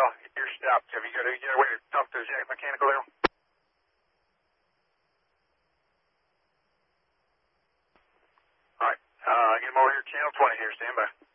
Well, you're stopped. Have you got a way to talk to Jack Mechanical there? All right. Get him over here, channel 20 here. Stand by.